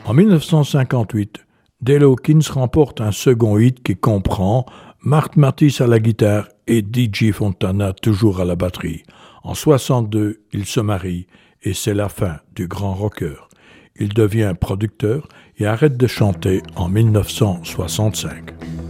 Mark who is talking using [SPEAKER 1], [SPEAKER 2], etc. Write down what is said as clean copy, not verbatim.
[SPEAKER 1] En 1958, Dale Hawkins remporte un second hit qui comprend Mark Mathis à la guitare et DJ Fontana toujours à la batterie. En 1962, il se marie et c'est la fin du grand rocker. Il devient producteur et arrête de chanter en 1965.